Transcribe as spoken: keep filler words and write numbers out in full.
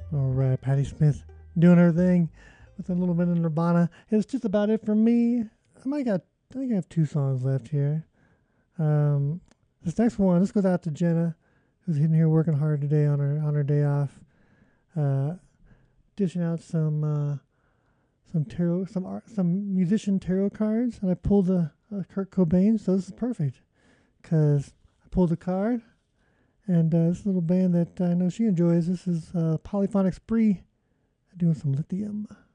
All right, Patti Smith doing her thing with a little bit of Nirvana. It's just about it for me. I might got, I think I have two songs left here. Um, this next one, this goes out to Jenna, who's in here working hard today on her on her day off, uh, dishing out some uh, some tarot, some art, some musician tarot cards, and I pulled a, a Kurt Cobain, so this is perfect because I pulled a card. And uh, this little band that I know she enjoys. This is uh, Polyphonic Spree doing some lithium.